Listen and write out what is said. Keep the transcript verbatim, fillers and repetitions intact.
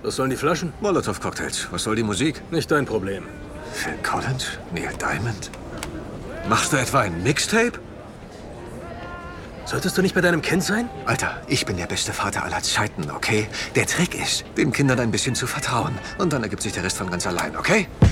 Was sollen die Flaschen? Molotow-Cocktails. Was soll die Musik? Nicht dein Problem. Phil Collins? Neil Diamond? Machst du etwa ein Mixtape? Solltest du nicht bei deinem Kind sein? Alter, ich bin der beste Vater aller Zeiten, okay? Der Trick ist, den Kindern ein bisschen zu vertrauen. Und dann ergibt sich der Rest von ganz allein, okay?